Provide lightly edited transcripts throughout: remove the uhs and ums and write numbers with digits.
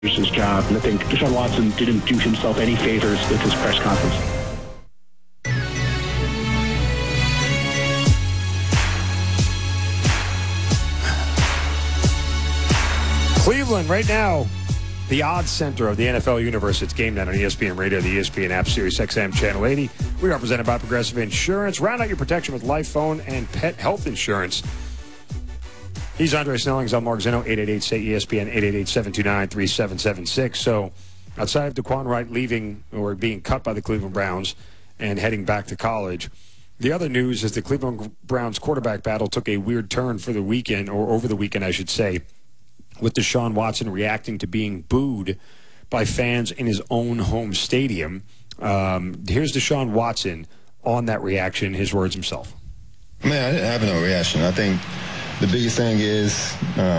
his job. And I think Deshaun Watson didn't do himself any favors with his press conference. Cleveland right now, the odds center of the NFL universe. It's Game Night on ESPN Radio, the ESPN app, Sirius XM Channel 80. We are presented by Progressive Insurance. Round out your protection with life, phone, and pet health insurance. He's Andre Snellings. I'm Mark Zinno, 888-SAY-ESPN, 888-729-3776. So outside of Daquan Wright leaving or being cut by the Cleveland Browns and heading back to college, the other news is the Cleveland Browns quarterback battle took a weird turn for the weekend, or over the weekend, I should say, with Deshaun Watson reacting to being booed by fans in his own home stadium. Here's Deshaun Watson on that reaction, his words himself. Man, I didn't have no reaction. I think the biggest thing is,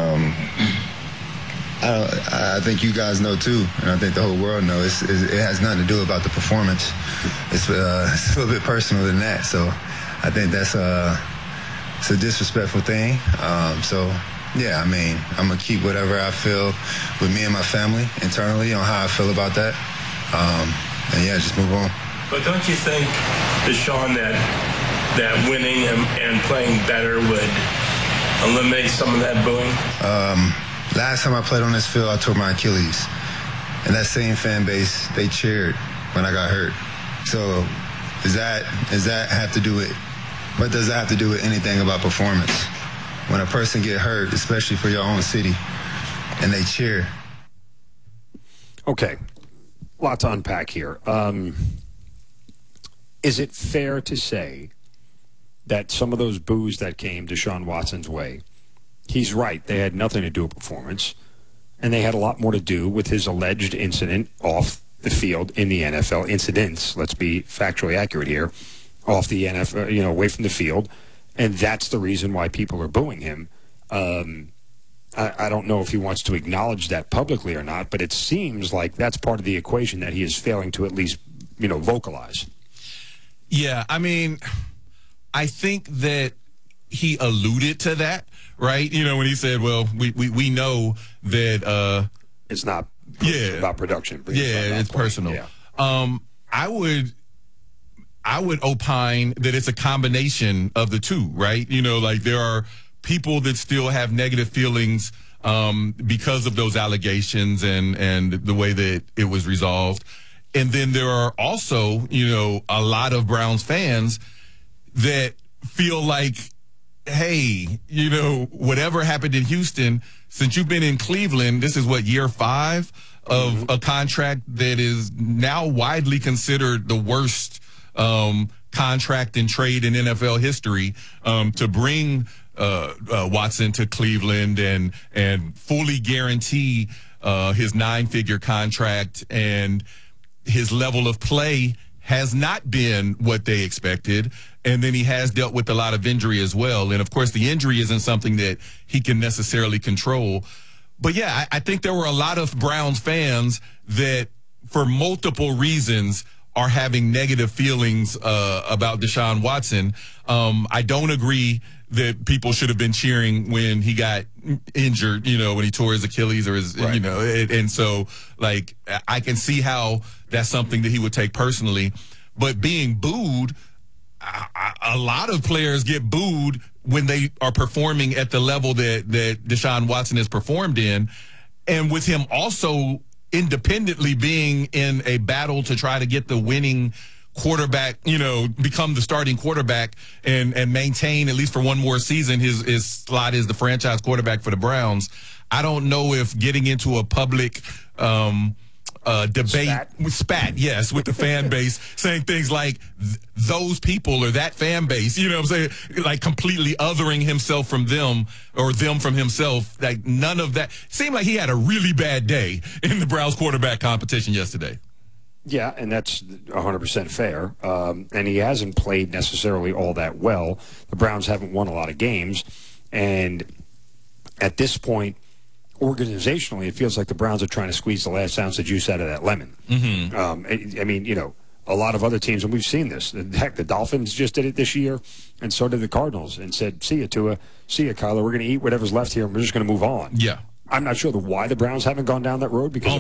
I think you guys know too, and I think the whole world knows, it has nothing to do about the performance. It's a little bit personal than that. So I think that's it's a disrespectful thing. Yeah, I mean, I'm going to keep whatever I feel with me and my family internally on how I feel about that. And, yeah, just move on. But don't you think, Deshaun, that winning and playing better would eliminate some of that booing? Last time I played on this field, I tore my Achilles. And that same fan base, they cheered when I got hurt. So does that have to do with, what does that have to do with anything about performance? When a person get hurt, especially for your own city, and they cheer. Okay, a lot to unpack here. Is it fair to say that some of those boos that came Deshaun Watson's way, he's right, they had nothing to do with performance, and they had a lot more to do with his alleged incident off the field in the NFL. Incidents, let's be factually accurate here, off the NFL, away from the field. And that's the reason why people are booing him. I don't know if he wants to acknowledge that publicly or not, but it seems like that's part of the equation that he is failing to at least, vocalize. Yeah, I mean, I think that he alluded to that, right? When he said, well, we know that it's not about production. It's personal. Yeah. I would opine that it's a combination of the two, right? There are people that still have negative feelings because of those allegations and the way that it was resolved. And then there are also, a lot of Browns fans that feel like, hey, whatever happened in Houston, since you've been in Cleveland, this is year 5 of a contract that is now widely considered the worst contract and trade in NFL history, to bring Watson to Cleveland and fully guarantee his 9-figure contract, and his level of play has not been what they expected. And then he has dealt with a lot of injury as well. And of course the injury isn't something that he can necessarily control. But yeah, I think there were a lot of Browns fans that for multiple reasons are having negative feelings about Deshaun Watson. I don't agree that people should have been cheering when he got injured, when he tore his Achilles or his, right. And so, I can see how that's something that he would take personally. But being booed, a lot of players get booed when they are performing at the level that Deshaun Watson has performed in. And with him also independently being in a battle to try to get the winning quarterback, become the starting quarterback and maintain, at least for one more season, his slot as the franchise quarterback for the Browns. I don't know if getting into a public debate with the fan base, saying things like those people or that fan base, what I'm saying, like completely othering himself from them or them from himself, like none of that. Seemed like he had a really bad day in the Browns quarterback competition yesterday. Yeah, and that's 100% fair. And he hasn't played necessarily all that well. The Browns haven't won a lot of games. And at this point, organizationally, it feels like the Browns are trying to squeeze the last ounce of juice out of that lemon. A lot of other teams, and we've seen this. Heck, the Dolphins just did it this year, and so did the Cardinals, and said, see ya, Tua, see ya, Kyler. We're going to eat whatever's left here, and we're just going to move on. Yeah. I'm not sure why the Browns haven't gone down that road because